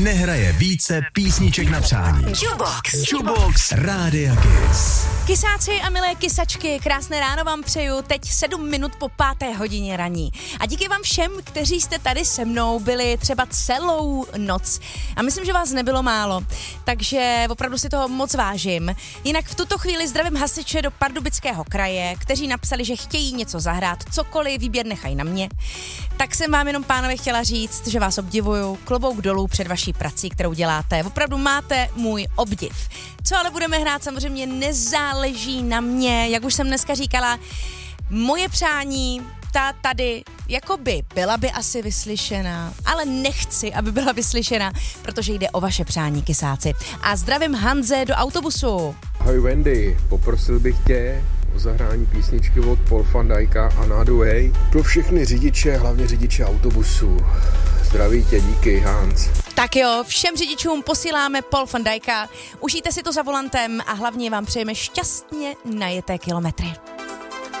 nehraje více písniček na přání. Jukebox Rádia Kiss. Kysáci a milé kysačky, krásné ráno vám přeju, teď 7 minut po 5:00 raní. A díky vám všem, kteří jste tady se mnou byli třeba celou noc. A myslím, že vás nebylo málo, takže opravdu si toho moc vážím. Jinak v tuto chvíli zdravím hasiče do Pardubického kraje, kteří napsali, že chtějí něco zahrát, cokoliv, výběr nechají na mě. Tak jsem vám jenom, pánové, chtěla říct, že vás obdivuju, klobouk dolů před vaší prací, kterou děláte. Opravdu máte můj obdiv. Co ale budeme hrát, samozřejmě nezáleží na mě, jak už jsem dneska říkala, moje přání, ta tady, jakoby byla by asi vyslyšena, ale nechci, aby byla vyslyšena, protože jde o vaše přání, kysáci. A zdravím Hanze do autobusu. Ahoj Wendy, poprosil bych tě o zahrání písničky od Paul van Dijka Another Way pro všechny řidiče, hlavně řidiče autobusů. Zdraví tě, díky Hans. Tak jo, všem řidičům posíláme Paul van Dijka, užijte si to za volantem a hlavně vám přejeme šťastně najeté kilometry.